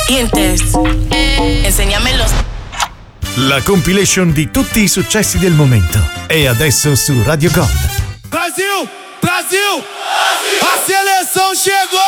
dientes, enséñamelos. La compilation di tutti i successi del momento è adesso su Radio Gold. Brasil! Brasil! A seleção chegou!